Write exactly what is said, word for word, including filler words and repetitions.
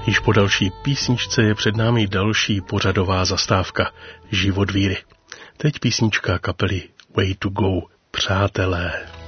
Již po další písničce je před námi další pořadová zastávka Život víry. Teď písnička kapely Way to Go, Přátelé.